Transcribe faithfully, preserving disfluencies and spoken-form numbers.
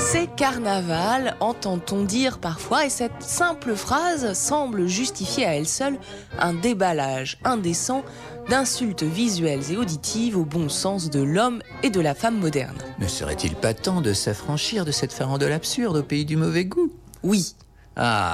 C'est carnaval, entend-on dire parfois, et cette simple phrase semble justifier à elle seule un déballage indécent d'insultes visuelles et auditives au bon sens de l'homme et de la femme moderne. Ne serait-il pas temps de s'affranchir de cette farandole absurde au pays du mauvais goût ? Oui. Ah,